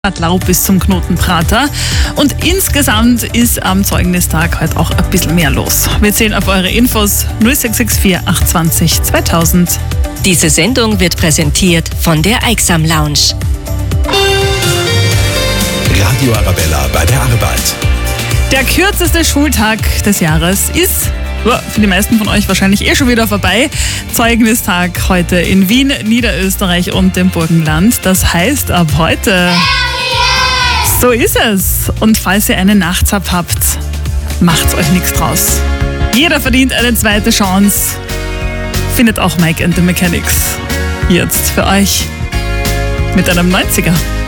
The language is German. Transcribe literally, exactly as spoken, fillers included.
Laub bis zum Knotenprater. Und insgesamt ist am Zeugnistag heute auch ein bisschen mehr los. Wir zählen auf eure Infos null sechs sechs vier acht zwei null zweitausend. Diese Sendung wird präsentiert von der Eiksam Lounge. Radio Arabella bei der Arbeit. Der kürzeste Schultag des Jahres ist für die meisten von euch wahrscheinlich eh schon wieder vorbei. Zeugnistag heute in Wien, Niederösterreich und dem Burgenland. Das heißt, ab heute... So ist es. Und falls ihr eine Nachtsab habt, macht's euch nichts draus. Jeder verdient eine zweite Chance. Findet auch Mike and the Mechanics jetzt für euch mit einem neunziger.